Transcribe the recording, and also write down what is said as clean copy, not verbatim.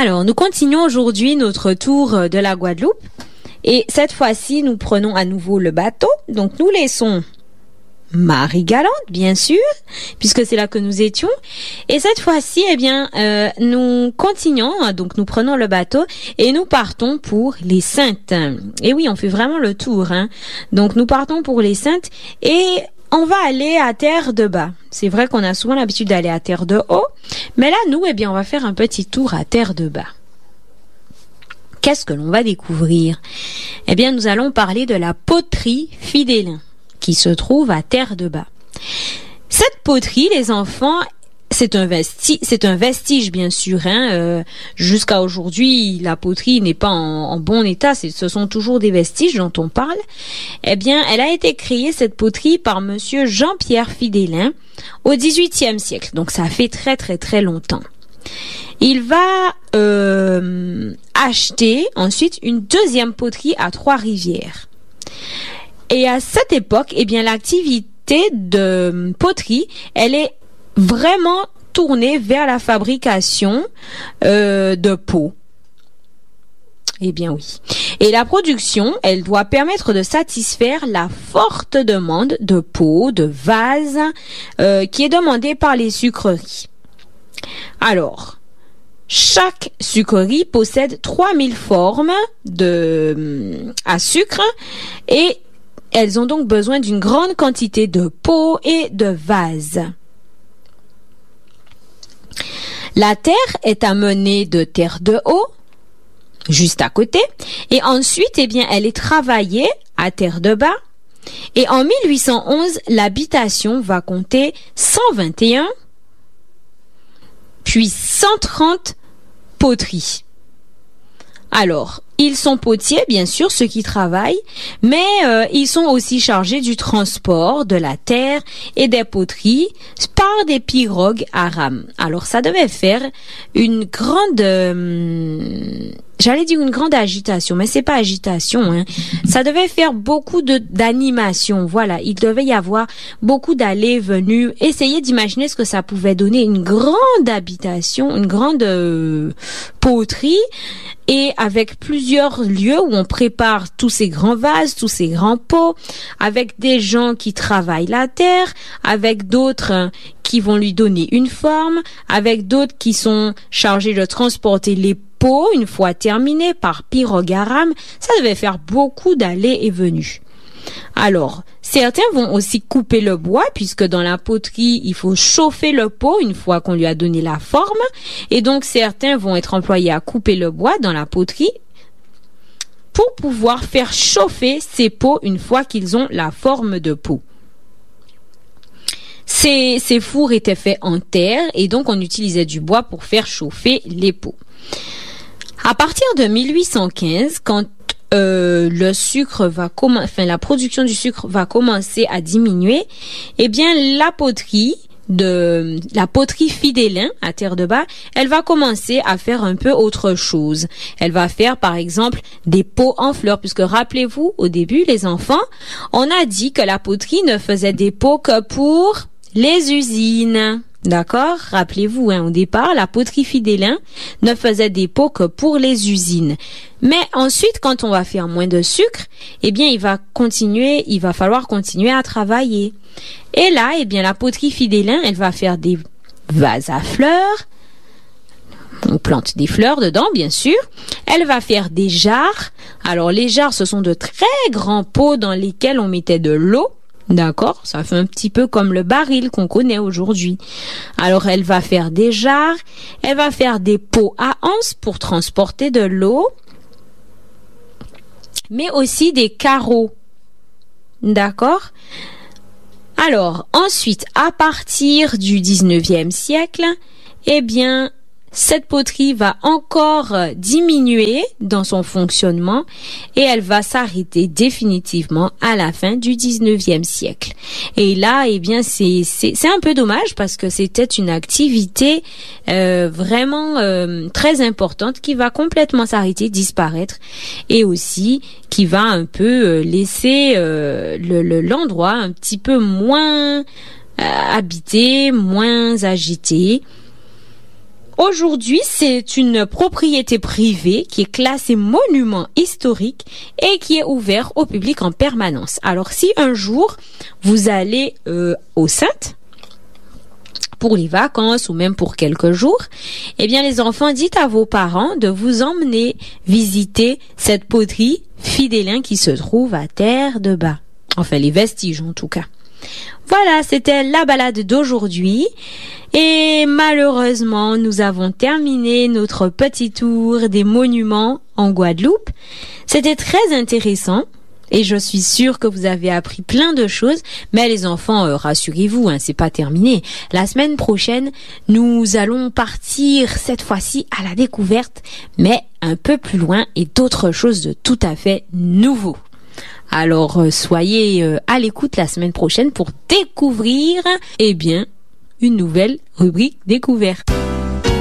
Alors, nous continuons aujourd'hui notre tour de la Guadeloupe. Et cette fois-ci, nous prenons à nouveau le bateau. Donc, nous laissons Marie-Galante, bien sûr, puisque c'est là que nous étions. Et cette fois-ci, nous continuons. Donc, nous prenons le bateau et nous partons pour les Saintes. Et oui, on fait vraiment le tour, hein. Donc, nous partons pour les Saintes et on va aller à Terre de Bas. C'est vrai qu'on a souvent l'habitude d'aller à Terre de Haut, mais là, nous, on va faire un petit tour à Terre de Bas. Qu'est-ce que l'on va découvrir? Nous allons parler de la poterie Fidélin, qui se trouve à Terre de Bas. Cette poterie, les enfants, c'est un vestige bien sûr. Jusqu'à aujourd'hui, la poterie n'est pas en bon état. Ce sont toujours des vestiges dont on parle. Elle a été créée, cette poterie, par monsieur Jean-Pierre Fidélin au XVIIIe siècle. Donc ça fait très très très longtemps. Il va acheter ensuite une deuxième poterie à Trois-Rivières. Et à cette époque, l'activité de poterie, elle est vraiment tournée vers la fabrication de pots. Oui. Et la production, elle doit permettre de satisfaire la forte demande de pots, de vases, qui est demandée par les sucreries. Alors, chaque sucrerie possède 3000 formes à sucre et elles ont donc besoin d'une grande quantité de pots et de vases. La terre est amenée de Terre de Haut, juste à côté, et ensuite, elle est travaillée à Terre de Bas. Et en 1811, l'habitation va compter 121, puis 130 poteries. Alors, ils sont potiers, bien sûr, ceux qui travaillent, mais ils sont aussi chargés du transport de la terre et des poteries par des pirogues à rames. Alors, ça devait faire une grande... J'allais dire une grande agitation, mais c'est pas agitation, hein. Ça devait faire beaucoup d'animation. Voilà, il devait y avoir beaucoup d'allées, venues. Essayez d'imaginer ce que ça pouvait donner, une grande habitation, une grande poterie, et avec plusieurs lieux où on prépare tous ces grands vases, tous ces grands pots, avec des gens qui travaillent la terre, avec d'autres qui vont lui donner une forme, avec d'autres qui sont chargés de transporter les pots une fois terminés par pirogue à rame. Ça devait faire beaucoup d'allées et venues. Alors, certains vont aussi couper le bois, puisque dans la poterie, il faut chauffer le pot une fois qu'on lui a donné la forme. Et donc, certains vont être employés à couper le bois dans la poterie pour pouvoir faire chauffer ces pots une fois qu'ils ont la forme de pot. Ces fours étaient faits en terre et donc on utilisait du bois pour faire chauffer les pots. À partir de 1815, quand la production du sucre va commencer à diminuer, la poterie Fidélin à Terre de Bas, elle va commencer à faire un peu autre chose. Elle va faire par exemple des pots en fleurs, puisque rappelez-vous, au début, les enfants, on a dit que la poterie ne faisait des pots que pour les usines. D'accord? Rappelez-vous, au départ, la poterie Fidélin ne faisait des pots que pour les usines. Mais ensuite, quand on va faire moins de sucre, il va falloir continuer à travailler. Et là, la poterie Fidélin, elle va faire des vases à fleurs. On plante des fleurs dedans, bien sûr. Elle va faire des jarres. Alors, les jarres, ce sont de très grands pots dans lesquels on mettait de l'eau. D'accord, ça fait un petit peu comme le baril qu'on connaît aujourd'hui. Alors, elle va faire des jarres, elle va faire des pots à anse pour transporter de l'eau, mais aussi des carreaux. D'accord? Alors, ensuite, à partir du 19e siècle, cette poterie va encore diminuer dans son fonctionnement et elle va s'arrêter définitivement à la fin du 19e siècle. Et là, c'est un peu dommage parce que c'était une activité vraiment très importante qui va complètement s'arrêter, disparaître, et aussi qui va un peu laisser l'endroit un petit peu moins habité, moins agité. Aujourd'hui, c'est une propriété privée qui est classée monument historique et qui est ouverte au public en permanence. Alors, si un jour vous allez aux Saintes pour les vacances ou même pour quelques jours, eh bien les enfants, dites à vos parents de vous emmener visiter cette poterie Fidélin qui se trouve à Terre de Bas. Enfin, les vestiges en tout cas. Voilà, c'était la balade d'aujourd'hui. Et malheureusement, nous avons terminé notre petit tour des monuments en Guadeloupe. C'était très intéressant et je suis sûre que vous avez appris plein de choses. Mais les enfants, rassurez-vous, c'est pas terminé. La semaine prochaine, nous allons partir cette fois-ci à la découverte, mais un peu plus loin et d'autres choses de tout à fait nouveau. Alors, soyez à l'écoute la semaine prochaine pour découvrir, une nouvelle rubrique découverte.